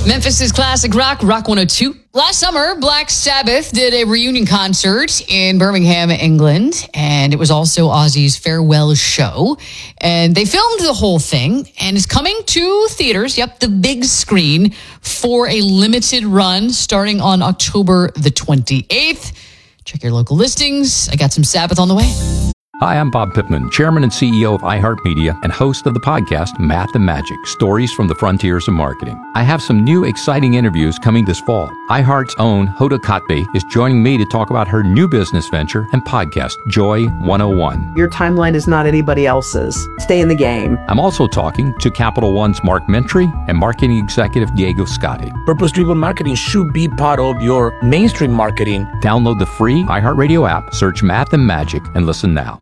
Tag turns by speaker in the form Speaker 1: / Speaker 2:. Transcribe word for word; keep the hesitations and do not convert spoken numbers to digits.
Speaker 1: Memphis' classic rock, Rock one oh two. Last summer, Black Sabbath did a reunion concert in Birmingham, England, and it was also Ozzy's farewell show. And they filmed the whole thing, and it's coming to theaters, yep, the big screen, for a limited run starting on October the twenty-eighth. Check your local listings. I got some Sabbath on the way.
Speaker 2: Hi, I'm Bob Pittman, Chairman and C E O of iHeartMedia and host of the podcast Math and Magic, Stories from the Frontiers of Marketing. I have some new exciting interviews coming this fall. iHeart's own Hoda Kotb is joining me to talk about her new business venture and podcast, Joy one oh one.
Speaker 3: Your timeline is not anybody else's. Stay in the game.
Speaker 2: I'm also talking to Capital One's Mark Mentry and marketing executive Diego Scotti.
Speaker 4: Purpose-driven marketing should be part of your mainstream marketing.
Speaker 2: Download the free iHeartRadio app, search Math and Magic, and listen now.